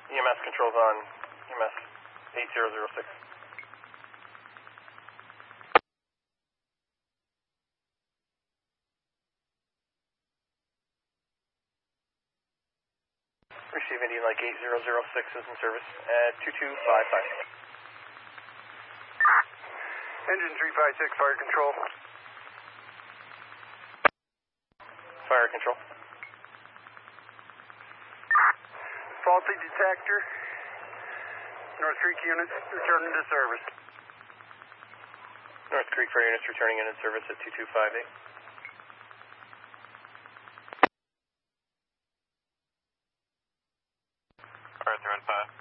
EMS controls on EMS 8006. Receive Indian Lake 8006 is in service at 2255. Engine 356, fire control. Fire control. Faulty detector. North Creek units returning to service. North Creek Fire units returning in service at 2258. Arthur on 5.